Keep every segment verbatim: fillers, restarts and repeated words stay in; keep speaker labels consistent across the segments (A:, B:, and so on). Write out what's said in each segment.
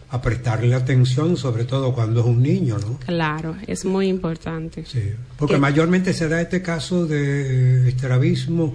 A: a prestarle atención, sobre todo cuando es un niño, ¿no?
B: Claro, es muy importante.
A: Sí, porque ¿Qué? mayormente se da este caso de estrabismo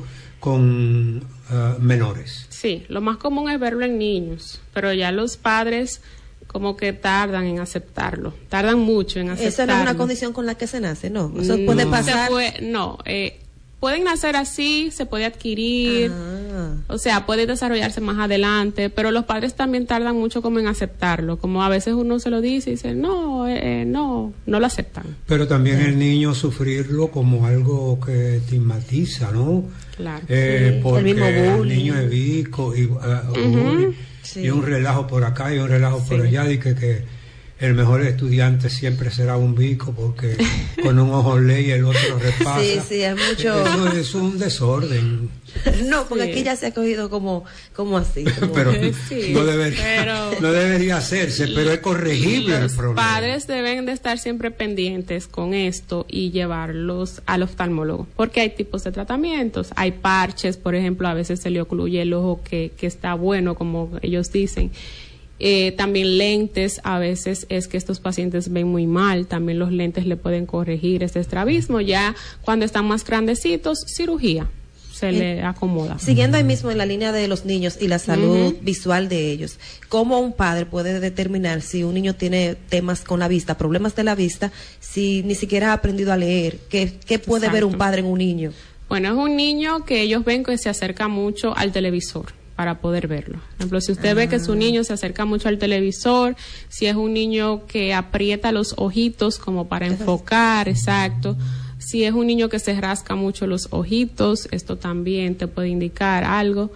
A: con uh, menores.
B: Sí, lo más común es verlo en niños, pero ya los padres como que tardan en aceptarlo, tardan mucho en aceptarlo.
C: Esa no es una condición con la que se nace, ¿no? Eso
B: no,
C: puede pasar.
B: Se puede, no, eh, pueden nacer así, se puede adquirir, ah. o sea, puede desarrollarse más adelante, pero los padres también tardan mucho como en aceptarlo, como a veces uno se lo dice y dice, no, eh, no, no lo aceptan.
A: Pero también sí. el niño sufrirlo como algo que estigmatiza, ¿no?
B: Claro.
A: Eh,
C: sí.
A: Porque
C: el mismo bullying.
A: El niño es bico y, uh, uh-huh. bullying, sí. y un relajo por acá y un relajo sí. por allá, y que, que el mejor estudiante siempre será un bico porque con un ojo lee y el otro repasa.
C: Sí, sí, es mucho.
A: Eso es un desorden.
C: No, porque sí. aquí ya se ha cogido como, como así. Como...
A: pero,
B: sí,
A: no debería,
B: pero
A: no debería hacerse, pero es corregible el problema.
B: Los padres deben de estar siempre pendientes con esto y llevarlos al oftalmólogo, porque hay tipos de tratamientos, hay parches, por ejemplo, a veces se le ocluye el ojo que, que está bueno, como ellos dicen. Eh, también lentes, a veces es que estos pacientes ven muy mal, también los lentes le pueden corregir este estrabismo. Ya cuando están más grandecitos, cirugía se eh, le acomoda.
C: Siguiendo ahí mismo en la línea de los niños y la salud uh-huh. visual de ellos, ¿cómo un padre puede determinar si un niño tiene temas con la vista, problemas de la vista, si ni siquiera ha aprendido a leer? ¿Qué, qué puede Exacto. ver un padre en un niño?
B: Bueno, es un niño que ellos ven que se acerca mucho al televisor para poder verlo. Por ejemplo, si usted ah. ve que su niño se acerca mucho al televisor, si es un niño que aprieta los ojitos como para enfocar, exacto. Si es un niño que se rasca mucho los ojitos, esto también te puede indicar algo.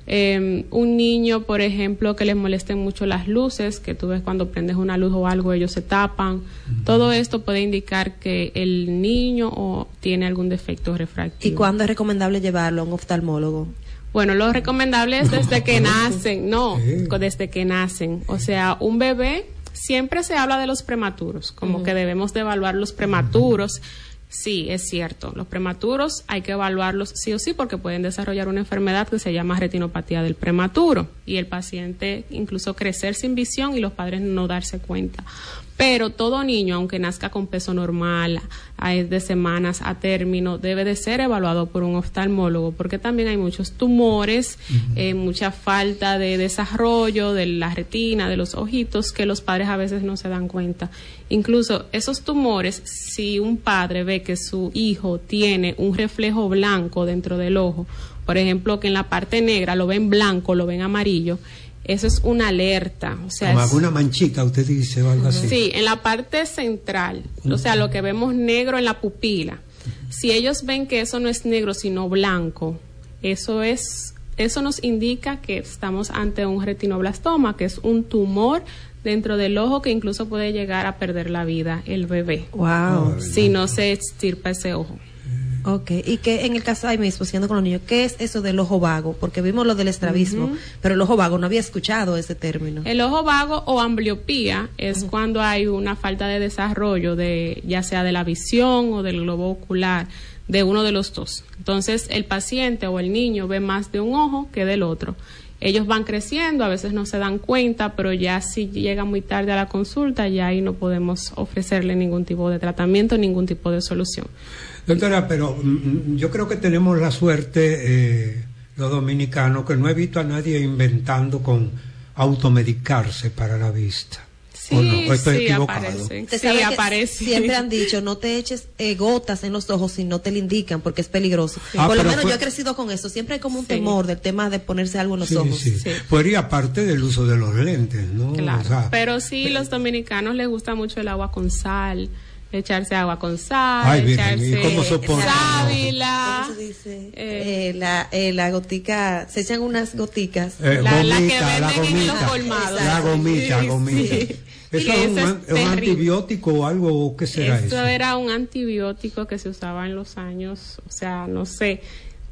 B: Eh, un niño, por ejemplo, que les molesten mucho las luces, que tú ves cuando prendes una luz o algo, ellos se tapan. Uh-huh. Todo esto puede indicar que el niño o tiene algún defecto refractivo.
C: ¿Y cuándo es recomendable llevarlo a un oftalmólogo?
B: Bueno, lo recomendable es desde que nacen, no, desde que nacen. O sea, un bebé, siempre se habla de los prematuros, como uh-huh. que debemos de evaluar los prematuros. Sí, es cierto, los prematuros hay que evaluarlos sí o sí porque pueden desarrollar una enfermedad que se llama retinopatía del prematuro y el paciente incluso crecer sin visión y los padres no darse cuenta. Pero todo niño, aunque nazca con peso normal, de semanas a término, debe de ser evaluado por un oftalmólogo, porque también hay muchos tumores, uh-huh. eh, mucha falta de desarrollo de la retina, de los ojitos, que los padres a veces no se dan cuenta. Incluso esos tumores, si un padre ve que su hijo tiene un reflejo blanco dentro del ojo, por ejemplo, que en la parte negra lo ven blanco, lo ven amarillo, eso es una alerta. O sea,
A: como
B: es,
A: alguna manchita, usted dice, o algo así.
B: Sí, en la parte central, uh-huh. o sea, lo que vemos negro en la pupila. Uh-huh. Si ellos ven que eso no es negro, sino blanco, eso es, eso nos indica que estamos ante un retinoblastoma, que es un tumor dentro del ojo que incluso puede llegar a perder la vida el bebé.
C: Wow.
B: Si no se extirpa ese ojo.
C: Ok, y que en el caso ahí mismo, siguiendo con los niños, ¿qué es eso del ojo vago? Porque vimos lo del estrabismo, uh-huh. pero el ojo vago, no había escuchado ese término.
B: El ojo vago o ambliopía es uh-huh. cuando hay una falta de desarrollo, de ya sea de la visión o del globo ocular, de uno de los dos. Entonces, el paciente o el niño ve más de un ojo que del otro. Ellos van creciendo, a veces no se dan cuenta, pero ya si llega muy tarde a la consulta, ya ahí no podemos ofrecerle ningún tipo de tratamiento, ningún tipo de solución.
A: Doctora, pero mm, yo creo que tenemos la suerte, eh, los dominicanos, que no he visto a nadie inventando con automedicarse para la vista.
B: Sí,
A: ¿O no? ¿O estoy
B: sí,
A: equivocado?
B: aparece.
C: Sí,
B: sí, aparece.
C: Siempre han dicho, no te eches eh, gotas en los ojos si no te lo indican, porque es peligroso. Sí.
A: Ah,
C: Por lo menos
A: fue...
C: yo he crecido con eso. Siempre hay como un
B: sí.
C: temor del tema de ponerse algo en los
A: sí,
C: ojos.
A: Sí.
C: Sí.
A: Pues y aparte del uso de los lentes, ¿no?
B: Claro.
A: O sea,
B: pero sí, pero... los dominicanos les gusta mucho el agua con sal. Echarse agua con sal,
A: Ay,
B: echarse
A: bien, ¿cómo soportan?
B: sábila.
C: ¿Cómo se dice?
B: Eh,
C: eh, la, eh, la gotica, se echan unas goticas.
A: Eh,
B: la,
A: gomita,
B: la que venden
A: la gomita,
B: en los colmados.
A: La gomita,
B: sí,
A: gomita.
B: Sí.
A: ¿Eso
B: sí,
A: es un,
B: eso
A: es un antibiótico o algo? ¿Qué será eso?
B: Eso era un antibiótico que se usaba en los años, o sea, no sé,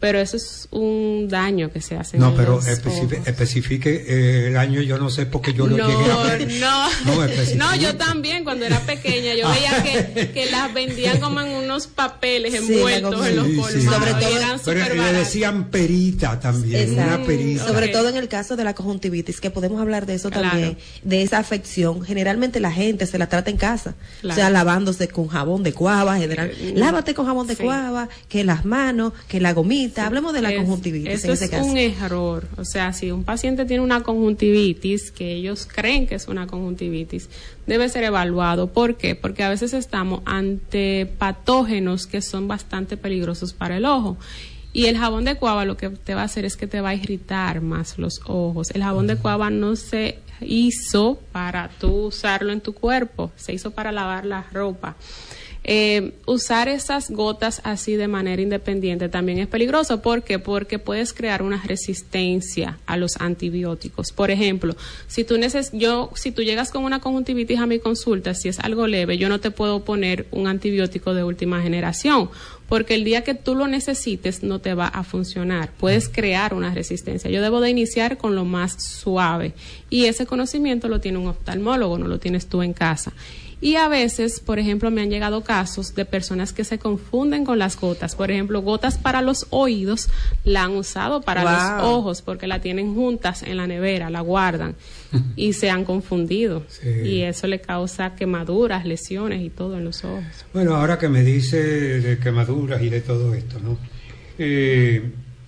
B: pero eso es un daño que se hace.
A: No, pero especifique, especifique eh, el año, yo no sé porque yo
B: no,
A: lo llegué a ver.
B: No, no, no, yo también cuando era pequeña, yo veía que, que las vendían como en unos papeles envueltos sí, en los
A: sí,
B: colmados,
A: sí.
B: Sobre todo, eran
A: pero le decían perita también,
C: exacto.
A: Una perita.
C: Sobre
B: okay.
C: todo en el caso de la conjuntivitis, que podemos hablar de eso
B: claro.
C: también, de esa afección. Generalmente la gente se la trata en casa, claro. O sea, lavándose con jabón de cuava, general, mm. lávate con jabón de sí. cuava, que las manos, que la gomita, sí. hablemos de la es, conjuntivitis.
B: Eso
C: en
B: es
C: ese caso.
B: Un error, o sea, si un paciente tiene una conjuntivitis, que ellos creen que es una conjuntivitis, debe ser evaluado. ¿Por qué? Porque a veces estamos ante patógenos que son bastante peligrosos para el ojo. Y el jabón de cuava lo que te va a hacer es que te va a irritar más los ojos. El jabón de cuava no se hizo para tú usarlo en tu cuerpo, se hizo para lavar la ropa. Eh, usar esas gotas así de manera independiente también es peligroso. ¿Por qué? Porque puedes crear una resistencia a los antibióticos. Por ejemplo, si tú neces yo, si tú llegas con una conjuntivitis a mi consulta, si es algo leve, yo no te puedo poner un antibiótico de última generación, porque el día que tú lo necesites no te va a funcionar. Puedes crear una resistencia. Yo debo de iniciar con lo más suave, y ese conocimiento lo tiene un oftalmólogo, no lo tienes tú en casa. Y a veces, por ejemplo, me han llegado casos de personas que se confunden con las gotas. Por ejemplo, gotas para los oídos la han usado para wow. los ojos, porque la tienen juntas en la nevera, la guardan y se han confundido. Sí. Y eso le causa quemaduras, lesiones y todo en los ojos.
A: Bueno, ahora que me dice de quemaduras y de todo esto, ¿no? Eh,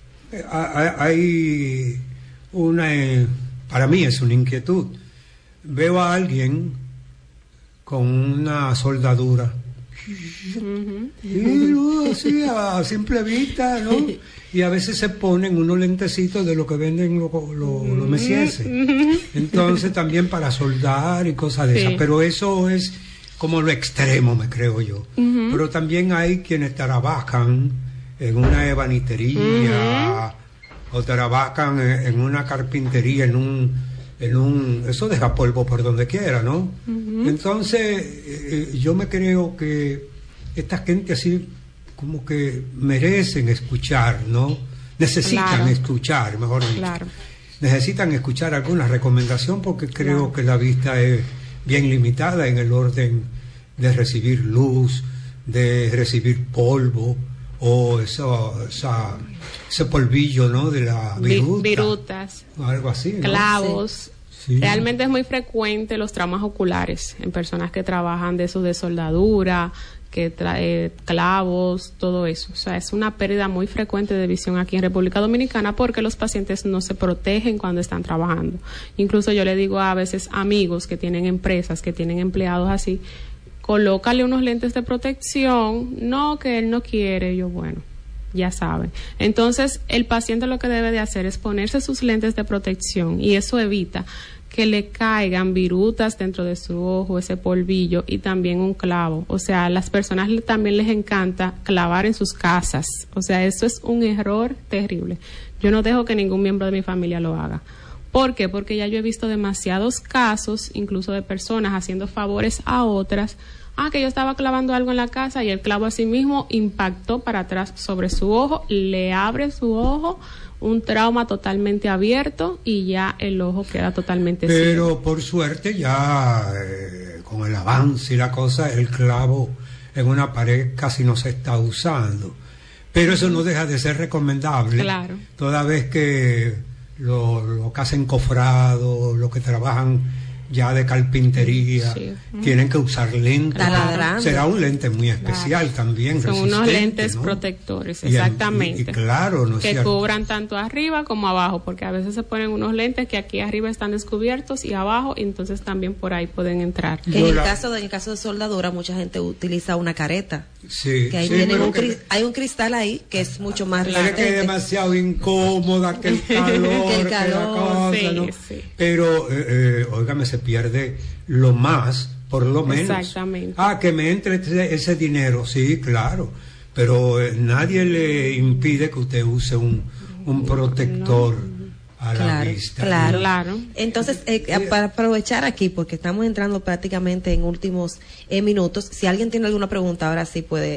A: hay una, eh, para mí es una inquietud. Veo a alguien con una soldadura uh-huh. y no, así a simple vista, ¿no? Y a veces se ponen unos lentecitos de lo que venden los lo, lo mesieses, uh-huh. Entonces también para soldar y cosas de sí. esas, pero eso es como lo extremo, me creo yo. Uh-huh. Pero también hay quienes trabajan en una ebanistería uh-huh. o trabajan en una carpintería, en un en un eso deja polvo por donde quiera, ¿no? Uh-huh. Entonces eh, yo me creo que esta gente así como que merecen escuchar, ¿no? Necesitan claro. escuchar, mejor dicho. Claro. Necesitan escuchar alguna recomendación, porque creo claro. que la vista es bien limitada en el orden de recibir luz, de recibir polvo o eso, esa, ese polvillo, ¿no? De la viruta,
B: virutas,
A: o algo así, ¿no?
B: Clavos. Sí. Realmente es muy frecuente los traumas oculares en personas que trabajan de eso de soldadura, que trae clavos, todo eso. O sea, es una pérdida muy frecuente de visión aquí en República Dominicana, porque los pacientes no se protegen cuando están trabajando. Incluso yo le digo a veces amigos que tienen empresas, que tienen empleados así, colócale unos lentes de protección. No, que él no quiere. Yo, bueno, ya saben. Entonces, el paciente lo que debe de hacer es ponerse sus lentes de protección, y eso evita que le caigan virutas dentro de su ojo, ese polvillo, y también un clavo. O sea, a las personas también les encanta clavar en sus casas. O sea, eso es un error terrible. Yo no dejo que ningún miembro de mi familia lo haga. ¿Por qué? Porque ya yo he visto demasiados casos, incluso de personas haciendo favores a otras. Ah, que yo estaba clavando algo en la casa y el clavo así mismo impactó para atrás sobre su ojo, le abre su ojo, un trauma totalmente abierto, y ya el ojo queda totalmente
A: Pero
B: ciego.
A: Por suerte ya eh, con el avance y la cosa, el clavo en una pared casi no se está usando. Pero eso no deja de ser recomendable. Claro. Toda vez que lo, lo que hacen cofrado, los que trabajan ya de carpintería, sí. tienen que usar lentes. Claro. Será un lente muy especial, claro. también.
B: Son unos lentes, ¿no?, protectores, y exactamente.
A: Y, y claro, ¿no es
B: que
A: cierto?
B: Cubran tanto arriba como abajo, porque a veces se ponen unos lentes que aquí arriba están descubiertos y abajo, y entonces también por ahí pueden entrar.
C: Que en el caso de, en el caso de soldadura, mucha gente utiliza una careta.
A: Sí,
C: que ahí
A: sí,
C: tienen un
A: que,
C: cri- hay un cristal ahí que es mucho más
A: resistente. Que es demasiado incómoda, que el calor,
C: que el calor,
A: que la cosa,
B: sí,
A: ¿no?
B: sí.
A: Pero, eh, eh, óigame, se pierde lo más, por lo menos.
B: Exactamente.
A: Ah, que me entre ese, ese dinero, sí, claro. Pero eh, nadie le impide que usted use un, un protector. No. A la
C: claro,
A: vista.
C: Claro, claro. Entonces, eh, para aprovechar aquí, porque estamos entrando prácticamente en últimos eh, minutos, si alguien tiene alguna pregunta, ahora sí puede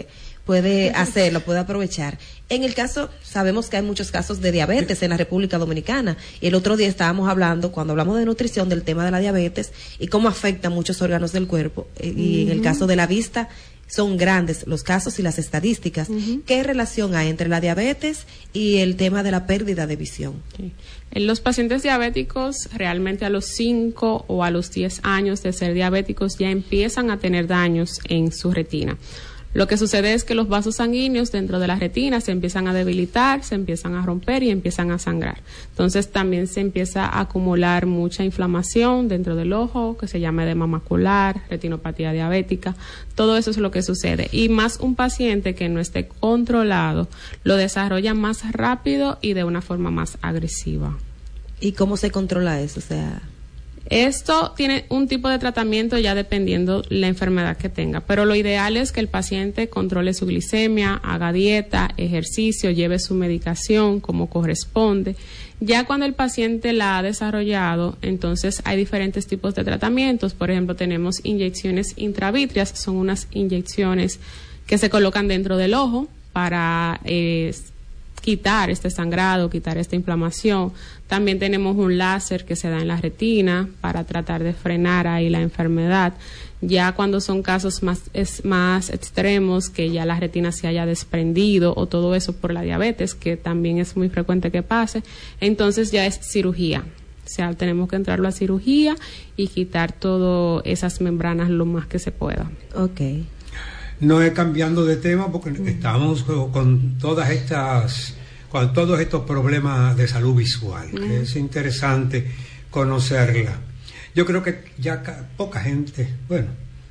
C: puede hacerlo, puede aprovechar. En el caso, sabemos que hay muchos casos de diabetes en la República Dominicana, y el otro día estábamos hablando, cuando hablamos de nutrición, del tema de la diabetes y cómo afecta a muchos órganos del cuerpo, y uh-huh. en el caso de la vista son grandes los casos y las estadísticas. Uh-huh. ¿Qué relación hay entre la diabetes y el tema de la pérdida de visión?
B: Okay. En los pacientes diabéticos, realmente a los cinco o a los diez años de ser diabéticos ya empiezan a tener daños en su retina. Lo que sucede es que los vasos sanguíneos dentro de la retina se empiezan a debilitar, se empiezan a romper y empiezan a sangrar. Entonces también se empieza a acumular mucha inflamación dentro del ojo, que se llama edema macular, retinopatía diabética. Todo eso es lo que sucede. Y más un paciente que no esté controlado, lo desarrolla más rápido y de una forma más agresiva.
C: ¿Y cómo se controla eso? O sea...
B: Esto tiene un tipo de tratamiento ya dependiendo la enfermedad que tenga, pero lo ideal es que el paciente controle su glicemia, haga dieta, ejercicio, lleve su medicación como corresponde. Ya cuando el paciente la ha desarrollado, entonces hay diferentes tipos de tratamientos. Por ejemplo, tenemos inyecciones intravítreas, son unas inyecciones que se colocan dentro del ojo para eh, quitar este sangrado, quitar esta inflamación. También tenemos un láser que se da en la retina para tratar de frenar ahí la enfermedad. Ya cuando son casos más, es, más extremos, que ya la retina se haya desprendido o todo eso por la diabetes, que también es muy frecuente que pase, entonces ya es cirugía. O sea, tenemos que entrarlo a cirugía y quitar todas esas membranas lo más que se pueda.
C: Okay.
A: No es cambiando de tema porque mm. estamos con todas estas, con todos estos problemas de salud visual, mm. que es interesante conocerla. Yo creo que ya poca gente, bueno,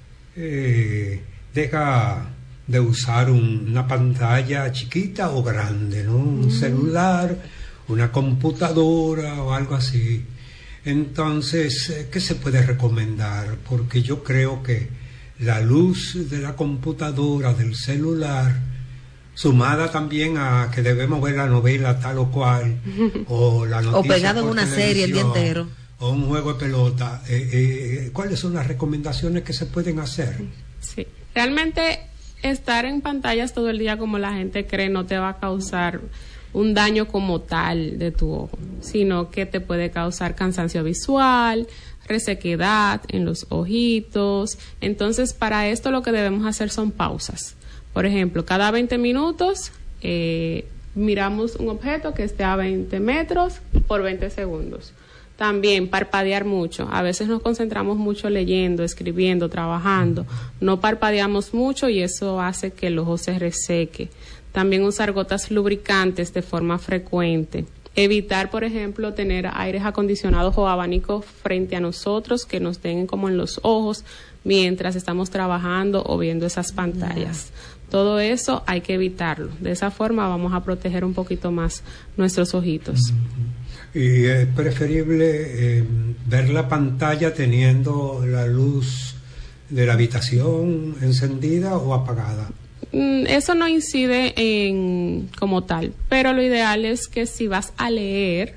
A: eh, deja de usar un, una pantalla chiquita o grande, ¿no? Un mm. celular, una computadora o algo así. Entonces, ¿qué se puede recomendar? Porque yo creo que la luz de la computadora, del celular, sumada también a que debemos ver la novela tal o cual, o la noticia
C: o pegado en una serie el día entero,
A: o un juego de pelota, eh, eh, ¿cuáles son las recomendaciones que se pueden hacer?
B: Sí, realmente estar en pantallas todo el día como la gente cree no te va a causar un daño como tal de tu ojo, sino que te puede causar cansancio visual, resequedad en los ojitos. Entonces, para esto lo que debemos hacer son pausas. Por ejemplo, cada veinte minutos eh, miramos un objeto que esté a veinte metros por veinte segundos. También parpadear mucho. A veces nos concentramos mucho leyendo, escribiendo, trabajando. No parpadeamos mucho y eso hace que el ojo se reseque. También usar gotas lubricantes de forma frecuente. Evitar, por ejemplo, tener aires acondicionados o abanicos frente a nosotros que nos den como en los ojos mientras estamos trabajando o viendo esas pantallas. Yeah. Todo eso hay que evitarlo. De esa forma vamos a proteger un poquito más nuestros ojitos.
A: Mm-hmm. Y es preferible eh, ver la pantalla teniendo la luz de la habitación encendida o apagada.
B: Eso no incide en como tal, pero lo ideal es que si vas a leer,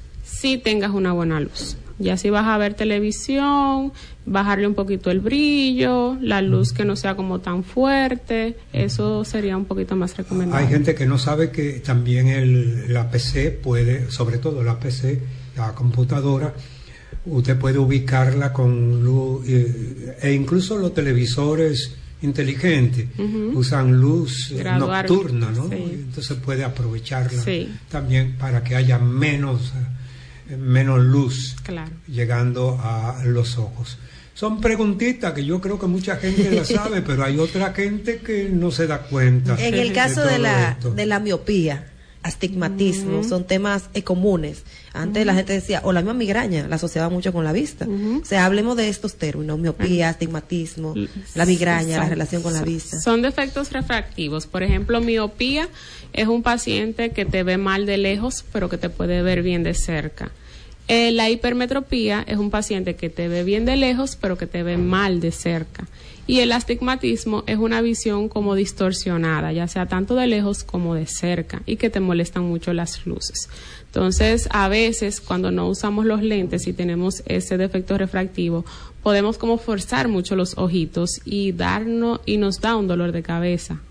B: sí tengas una buena luz. Ya si vas a ver televisión, bajarle un poquito el brillo, la luz que no sea como tan fuerte, eso sería un poquito más recomendable.
A: Hay gente que no sabe que también el, la P C puede, sobre todo la P C, la computadora, usted puede ubicarla con luz, eh, e incluso los televisores inteligentes uh-huh. usan luz Graduar, nocturna, ¿no? Sí. Entonces puede aprovecharla sí. también para que haya menos eh, menos luz
B: claro.
A: llegando a los ojos. Son preguntitas que yo creo que mucha gente la sabe, pero hay otra gente que no se da cuenta.
C: En el caso de, de la esto. de la miopía, astigmatismo, uh-huh. son temas eh, comunes. Antes uh-huh. la gente decía, o la misma migraña, la asociaba mucho con la vista. Uh-huh. O sea, hablemos de estos términos, miopía, uh-huh. astigmatismo, la migraña, son, la relación con la vista.
B: Son defectos refractivos. Por ejemplo, miopía es un paciente que te ve mal de lejos, pero que te puede ver bien de cerca. Eh, la hipermetropía es un paciente que te ve bien de lejos, pero que te ve mal de cerca. Y el astigmatismo es una visión como distorsionada, ya sea tanto de lejos como de cerca, y que te molestan mucho las luces. Entonces, a veces, cuando no usamos los lentes y tenemos ese defecto refractivo, podemos como forzar mucho los ojitos y darnos y nos da un dolor de cabeza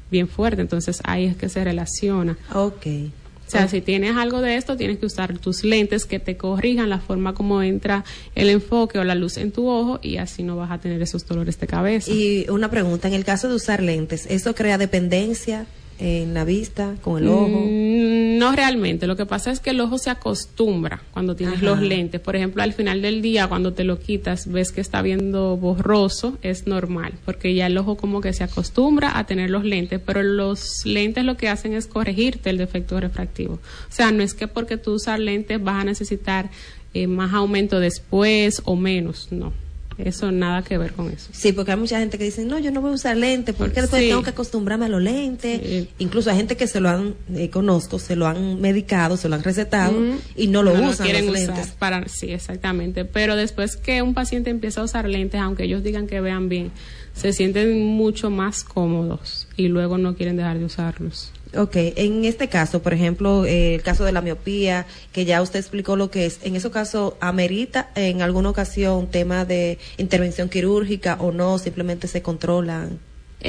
B: bien fuerte, entonces ahí es que se relaciona.
C: Okay.
B: O sea, si tienes algo de esto, tienes que usar tus lentes que te corrijan la forma como entra el enfoque o la luz en tu ojo y así no vas a tener esos dolores de cabeza.
C: Y una pregunta, en el caso de usar lentes, ¿eso crea dependencia en la vista, con el ojo?
B: Mm, no realmente, lo que pasa es que el ojo se acostumbra cuando tienes Ajá. los lentes. Por ejemplo, al final del día, cuando te lo quitas, ves que está viendo borroso, es normal, porque ya el ojo como que se acostumbra a tener los lentes, pero los lentes lo que hacen es corregirte el defecto refractivo. O sea, no es que porque tú usas lentes vas a necesitar eh, más aumento después o menos, no. Eso nada que ver con eso.
C: Sí, porque hay mucha gente que dice, no, yo no voy a usar lentes, porque después sí. tengo que acostumbrarme a los lentes. Sí. Incluso hay gente que se lo han, eh, conozco, se lo han medicado, se lo han recetado mm. y no lo no usan
B: lo
C: los
B: usar
C: lentes.
B: Para, sí, exactamente. Pero después que un paciente empieza a usar lentes, aunque ellos digan que vean bien, se sienten mucho más cómodos y luego no quieren dejar de usarlos.
C: Ok, en este caso, por ejemplo, eh, el caso de la miopía, que ya usted explicó lo que es, en ese caso, ¿amerita en alguna ocasión tema de intervención quirúrgica o no, simplemente se controlan?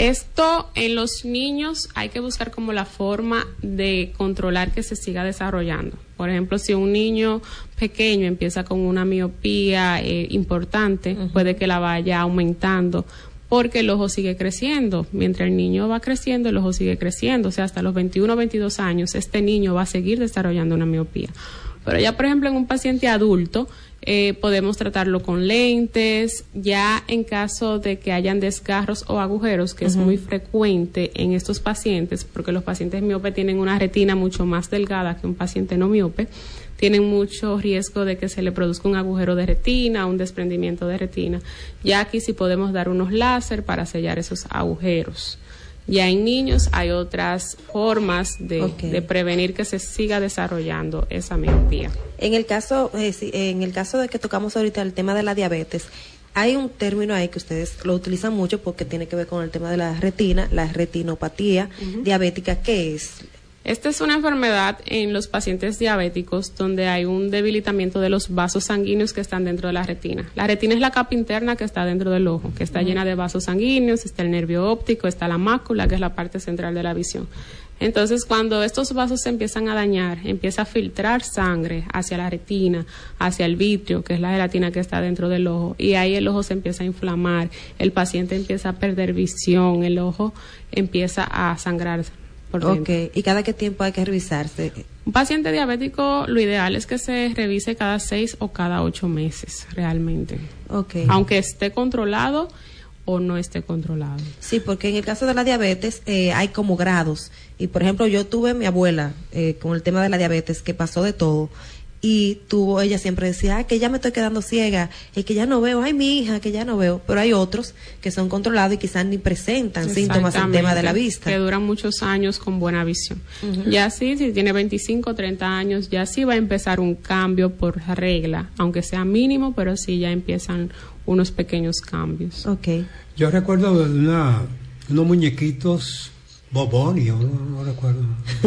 B: Esto en los niños hay que buscar como la forma de controlar que se siga desarrollando. Por ejemplo, si un niño pequeño empieza con una miopía eh, importante, uh-huh. puede que la vaya aumentando, porque el ojo sigue creciendo. Mientras el niño va creciendo, el ojo sigue creciendo. O sea, hasta los veintiuno o veintidós años, este niño va a seguir desarrollando una miopía. Pero ya, por ejemplo, en un paciente adulto, eh, podemos tratarlo con lentes. Ya en caso de que hayan desgarros o agujeros, que uh-huh. es muy frecuente en estos pacientes, porque los pacientes miopes tienen una retina mucho más delgada que un paciente no miope, tienen mucho riesgo de que se le produzca un agujero de retina, un desprendimiento de retina. Ya aquí sí podemos dar unos láser para sellar esos agujeros. Ya en niños hay otras formas de, okay. de prevenir que se siga desarrollando esa miopía.
C: En el caso, eh, en el caso de que tocamos ahorita el tema de la diabetes, hay un término ahí que ustedes lo utilizan mucho porque tiene que ver con el tema de la retina, la retinopatía uh-huh. diabética. ¿Qué es?
B: Esta es una enfermedad en los pacientes diabéticos donde hay un debilitamiento de los vasos sanguíneos que están dentro de la retina. La retina es la capa interna que está dentro del ojo, que está uh-huh. llena de vasos sanguíneos, está el nervio óptico, está la mácula, que es la parte central de la visión. Entonces, cuando estos vasos se empiezan a dañar, empieza a filtrar sangre hacia la retina, hacia el vitrio, que es la gelatina que está dentro del ojo, y ahí el ojo se empieza a inflamar, el paciente empieza a perder visión, el ojo empieza a sangrar.
C: Ok, ¿y cada qué tiempo hay que revisarse?
B: Un paciente diabético, lo ideal es que se revise cada seis o cada ocho meses, realmente.
C: Okay.
B: Aunque esté controlado o no esté controlado.
C: Sí, porque en el caso de la diabetes eh, hay como grados. Y por ejemplo, yo tuve mi abuela eh, con el tema de la diabetes, que pasó de todo. Y tuvo, ella siempre decía, ay, que ya me estoy quedando ciega, es que ya no veo, ay, mi hija, que ya no veo. Pero hay otros que son controlados y quizás ni presentan síntomas en tema de la vista.
B: Que duran muchos años con buena visión. Uh-huh. Ya sí, si tiene veinticinco, treinta años, ya sí va a empezar un cambio por regla, aunque sea mínimo, pero sí ya empiezan unos pequeños cambios.
C: Okay.
A: Yo recuerdo de una, unos muñequitos Bob Bunny, no, no recuerdo.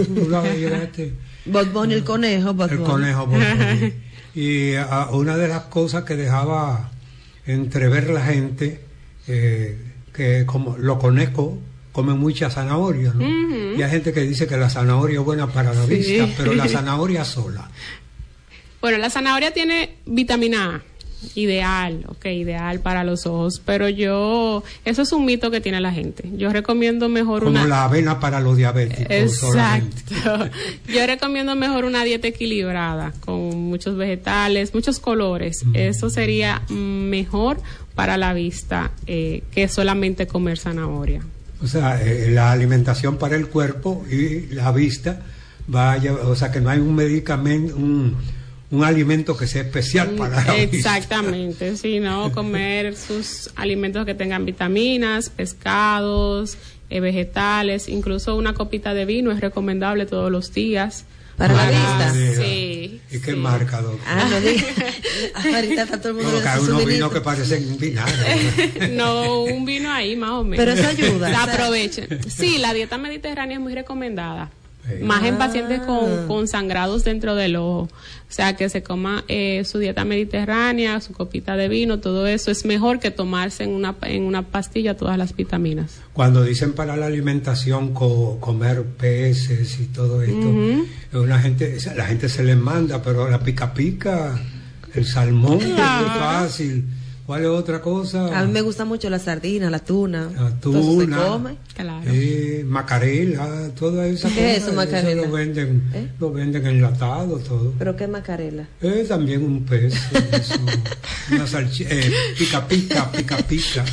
C: Bob Bunny, el conejo, Bob
A: El
C: Bunny.
A: conejo, Bob Bunny. Y a, una de las cosas que dejaba entrever la gente, eh, que como los conejos comen mucha zanahoria, ¿no? Uh-huh. Y hay gente que dice que la zanahoria es buena para la sí. vista, pero la zanahoria sola.
B: Bueno, la zanahoria tiene vitamina A. Ideal, ok, ideal para los ojos, pero yo, eso es un mito que tiene la gente. Yo recomiendo mejor
A: como
B: una...
A: Como la avena para los diabéticos.
B: Exacto. Yo recomiendo mejor una dieta equilibrada, con muchos vegetales, muchos colores. Mm. Eso sería mejor para la vista eh, que solamente comer zanahoria.
A: O sea, eh, la alimentación para el cuerpo y la vista, vaya, o sea, que no hay un medicamento, un... un alimento que sea especial para la vista.
B: Exactamente, sí, ¿no? Comer sus alimentos que tengan vitaminas, pescados, eh, vegetales, incluso una copita de vino es recomendable todos los días.
C: ¿Para la vista?
B: Sí.
A: ¿Y qué
B: sí.
A: marca, doctor?
C: Ah, no diga. Ahorita está todo el mundo
A: no, que hay unos vinos que parecen vinagre.
B: No, un vino ahí más o menos.
C: Pero eso ayuda.
B: Aprovechen. Sí, la dieta mediterránea es muy recomendada.
A: Sí.
B: Más en
C: Ah.
B: pacientes con, con sangrados dentro del ojo. O sea, que se coma eh, su dieta mediterránea, su copita de vino, todo eso es mejor que tomarse en una, en una pastilla todas las vitaminas.
A: Cuando dicen para la alimentación co- comer peces y todo esto,
B: Ujú.
A: una gente, la gente se les manda, pero la pica pica, el salmón, que es
B: Claro.
A: fácil. ¿Cuál es otra cosa?
C: A mí me gusta mucho la sardina, la tuna.
A: La
C: Todo eso se
A: tuna,
C: come.
B: Claro.
A: eh, macarela, todas esas
C: ¿Qué es
A: cosas.
C: eso, macarela?
A: Lo venden,
C: ¿Eh?
A: lo venden enlatado todo.
C: ¿Pero qué macarela?
A: Es también un pez, eso, una salchi- eh, pica pica, pica pica.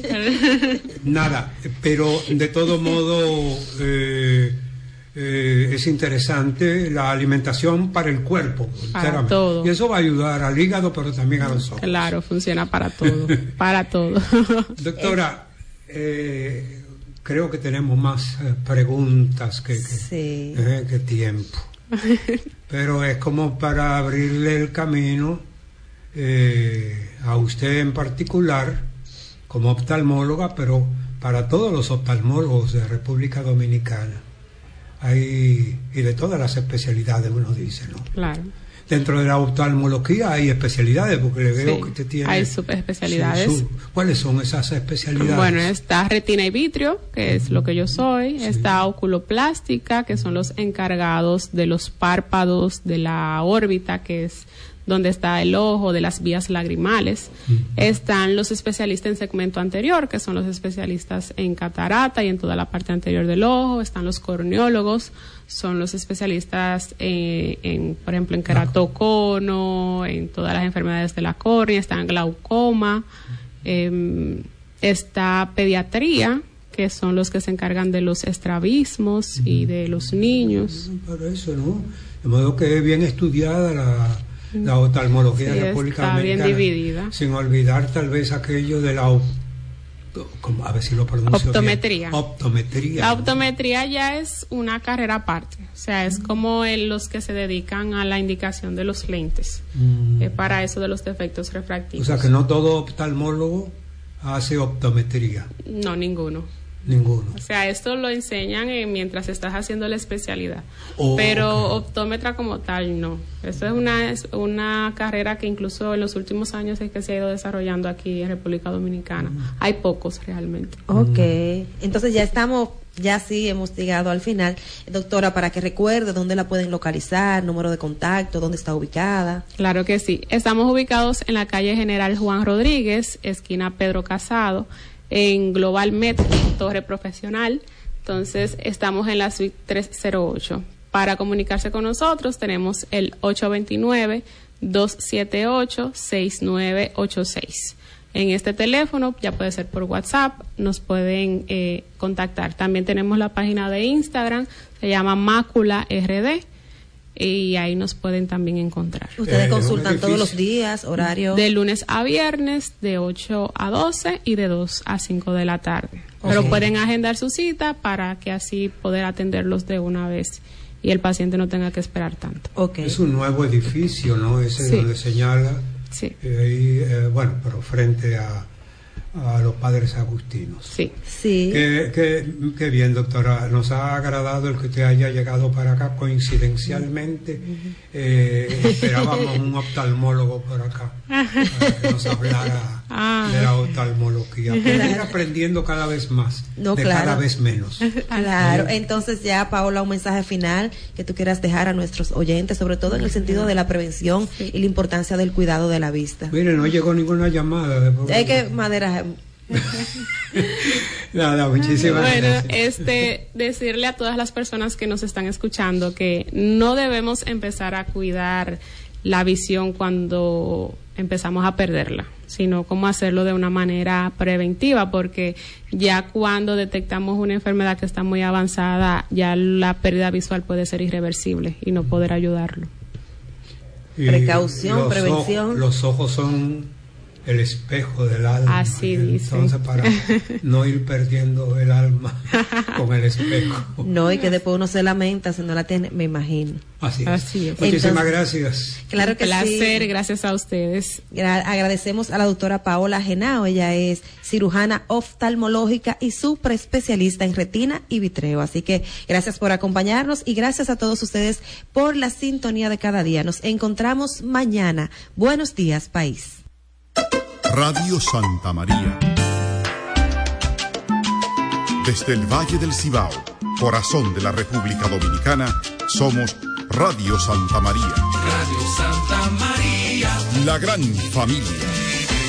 A: Nada, pero de todo modo eh, eh, es interesante la alimentación para el cuerpo.
B: Para
A: sinceramente.
B: todo.
A: Y eso va a ayudar al hígado, pero también a los ojos.
B: Claro, funciona para todo, para todo.
A: Doctora, eh, creo que tenemos más eh, preguntas que, que,
C: Sí.
A: eh, que tiempo. Pero es como para abrirle el camino eh, a usted en particular, como oftalmóloga, pero para todos los oftalmólogos de República Dominicana. Hay, y de todas las especialidades, uno dice, ¿no?
B: Claro.
A: Dentro de la oftalmología hay especialidades, porque le veo
B: Sí,
A: que usted tiene...
B: hay subespecialidades.
A: su- su- ¿Cuáles son esas especialidades?
B: Bueno, está retina y vitrio, que es lo que yo soy.
A: Sí.
B: Está oculoplástica, que son los encargados de los párpados, de la órbita, que es donde está el ojo, de las vías lagrimales.
A: Ujú.
B: Están los especialistas en segmento anterior, que son los especialistas en catarata y en toda la parte anterior del ojo. Están los corneólogos, son los especialistas en, en, por ejemplo, en keratocono, en todas las enfermedades de la córnea. Está en glaucoma. Eh, está pediatría, que son los que se encargan de los estrabismos y de los niños.
A: Para eso, ¿no? De modo que es bien estudiada la, la oftalmología
B: Sí,
A: de República
B: está bien
A: Dominicana.
B: dividida.
A: Sin olvidar tal vez aquello de la... op- como- a ver si lo pronuncio
B: Optometría.
A: bien. Optometría.
B: La
A: ¿no?
B: optometría ya es una carrera aparte, o sea, es como el- los que se dedican a la indicación de los lentes,
A: Mm.
B: eh, para eso de los defectos
A: O
B: refractivos.
A: sea que no todo oftalmólogo hace optometría.
B: No, ninguno.
A: Ninguno.
B: O sea, esto lo enseñan eh, mientras estás haciendo la especialidad.
A: Oh,
B: Pero
A: ok.
B: optómetra como tal, no. Esto es una, es una carrera que incluso en los últimos años es que se ha ido desarrollando aquí en República Dominicana. Hay pocos realmente.
C: Ok, entonces ya estamos, ya sí hemos llegado al final. Doctora, para que recuerde dónde la pueden localizar, número de contacto, dónde está ubicada.
B: Claro que sí. Estamos ubicados en la calle General Juan Rodríguez, esquina Pedro Casado, en Global Med, Torre Profesional. Entonces, estamos en la suite trescientos ocho. Para comunicarse con nosotros, tenemos el ocho dos nueve, dos siete ocho, seis nueve ocho seis. En este teléfono, ya puede ser por WhatsApp, nos pueden eh, contactar. También tenemos la página de Instagram, se llama Mácula R D, y ahí nos pueden también encontrar.
C: Ustedes
A: Eh,
C: consultan
A: un
C: todos los
A: edificio.
C: días, horario.
B: De lunes a viernes, de ocho a doce y de dos a cinco de la tarde.
C: Ok.
B: Pero pueden agendar su cita para que así poder atenderlos de una vez y el paciente no tenga que esperar tanto.
C: Ok.
A: Es un nuevo edificio, ¿no? Ese
B: Sí.
A: donde señala,
B: Sí,
A: eh, ahí, eh, bueno, pero frente a, a los padres agustinos.
B: sí.
C: Sí.
A: Qué, qué- qué bien, doctora. Nos ha agradado el que usted haya llegado para acá coincidencialmente. Eh, esperábamos un oftalmólogo por acá para que nos hablara
B: Ah.
A: de la oftalmología. Para ir aprendiendo cada vez más,
C: No,
A: de
C: claro.
A: cada vez menos.
C: Claro, entonces ya Paola, un mensaje final que tú quieras dejar a nuestros oyentes, sobre todo en el sentido de la prevención y la importancia del cuidado de la vista.
A: Mire, no llegó ninguna llamada. De
C: Es que madera,
A: Nada, muchísimas
B: Bueno,
A: gracias.
B: este, decirle a todas las personas que nos están escuchando que no debemos empezar a cuidar la visión cuando empezamos a perderla, sino cómo hacerlo de una manera preventiva, porque ya cuando detectamos una enfermedad que está muy avanzada, ya la pérdida visual puede ser irreversible y no poder ayudarlo.
A: Y
C: Precaución,
A: los
C: prevención.
A: ojos- los ojos son el espejo del alma.
B: Así dice.
A: Entonces, para no ir perdiendo el alma con el espejo.
C: No, y que después uno se lamenta si no la tiene, me imagino.
A: Así es.
B: Así es.
A: Muchísimas
C: Entonces,
A: gracias.
C: Claro que
B: Un placer,
C: sí.
B: gracias a ustedes.
C: Gra- agradecemos a la doctora Paola Genao, ella es cirujana oftalmológica y superespecialista en retina y vitreo. Así que gracias por acompañarnos y gracias a todos ustedes por la sintonía de cada día. Nos encontramos mañana. Buenos días, país.
D: Radio Santa María. Desde el Valle del Cibao, corazón de la República Dominicana, somos Radio Santa María.
E: Radio Santa María.
D: La gran familia.